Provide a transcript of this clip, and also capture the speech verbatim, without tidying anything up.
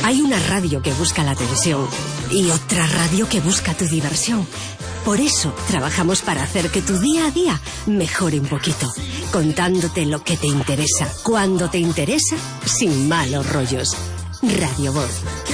Hay una radio que busca la atención y otra radio que busca tu diversión. Por eso trabajamos para hacer que tu día a día mejore un poquito, contándote lo que te interesa, cuando te interesa, sin malos rollos. Radio Voz,